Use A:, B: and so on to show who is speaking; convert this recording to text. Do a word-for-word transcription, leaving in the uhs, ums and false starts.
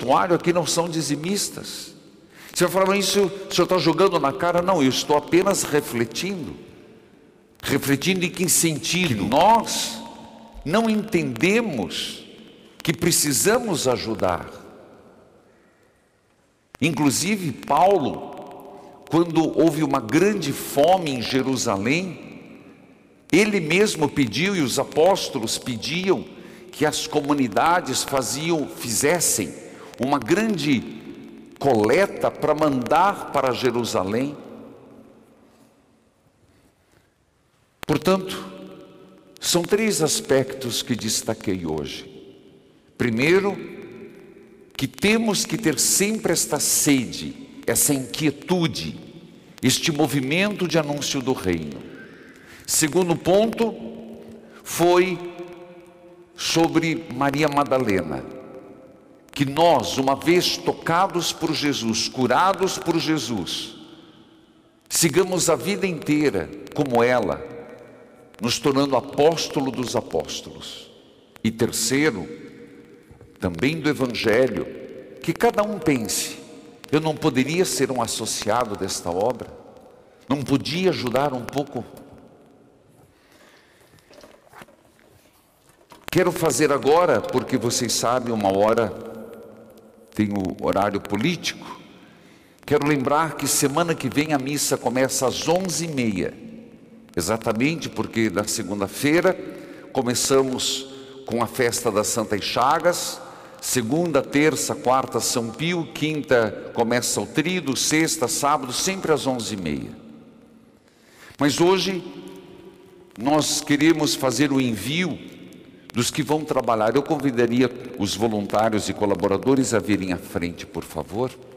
A: santuário aqui não são dizimistas. Você vai falar, mas isso o senhor está jogando na cara? Não, eu estou apenas refletindo. Refletindo em que sentido? Nós não entendemos que precisamos ajudar. Inclusive Paulo, quando houve uma grande fome em Jerusalém, ele mesmo pediu, e os apóstolos pediam, que as comunidades faziam, fizessem uma grande coleta para mandar para Jerusalém. Portanto, são três aspectos que destaquei hoje. Primeiro, que temos que ter sempre esta sede, essa inquietude, este movimento de anúncio do reino. Segundo ponto, foi sobre Maria Madalena, que nós, uma vez tocados por Jesus, curados por Jesus, sigamos a vida inteira como ela, nos tornando apóstolo dos apóstolos. E terceiro, também do Evangelho, que cada um pense, eu não poderia ser um associado desta obra? Não podia ajudar um pouco? Quero fazer agora, porque vocês sabem, uma hora tem o horário político. Quero lembrar que semana que vem a missa começa às onze e meia. Exatamente porque na segunda-feira começamos com a festa das Santas Chagas. Segunda, terça, quarta, São Pio. Quinta começa o tríduo. Sexta, sábado, sempre às onze e meia. Mas hoje nós queremos fazer o envio dos que vão trabalhar. Eu convidaria os voluntários e colaboradores a virem à frente, por favor.